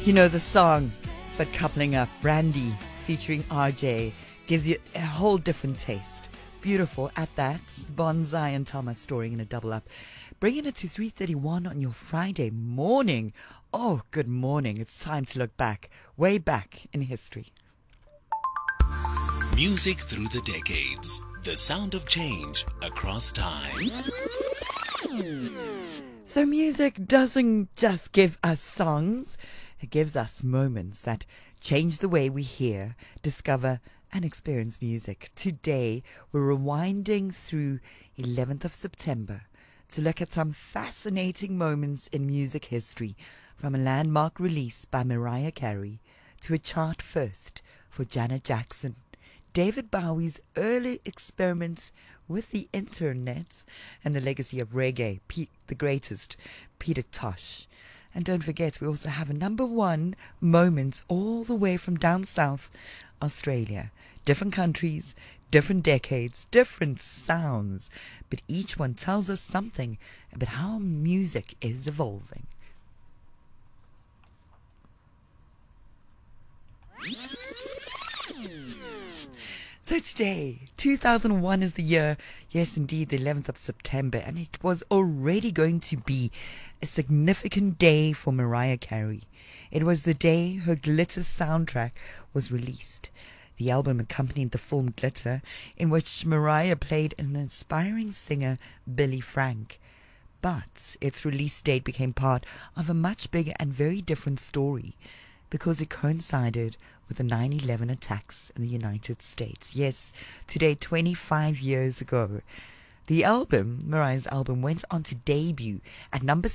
You know the song, but coupling up Brandy featuring RJ gives you a whole different taste. Beautiful at that. Bonsai and Thomas storing in a double up. Bringing it to 3:31 on your Friday morning. Oh, good morning. It's time to look back, way back in history. Music through the decades. The sound of change across time. So music doesn't just give us songs. It gives us moments that change the way we hear, discover, and experience music. Today, we're rewinding through 11th of September to look at some fascinating moments in music history, from a landmark release by Mariah Carey to a chart first for Janet Jackson, David Bowie's early experiments with the internet, and the legacy of reggae, the greatest, Peter Tosh. And don't forget, we also have a number one moments all the way from down south, Australia. Different countries, different decades, different sounds, but each one tells us something about how music is evolving. So today, 2001 is the year, yes indeed, the 11th of September, and it was already going to be a significant day for Mariah Carey. It was the day her Glitter soundtrack was released. The album accompanied the film Glitter, in which Mariah played an inspiring singer, Billy Frank. But its release date became part of a much bigger and very different story, because it coincided with the 9/11 attacks in the United States. Yes, today, 25 years ago. The album, Mariah's album, went on to debut at number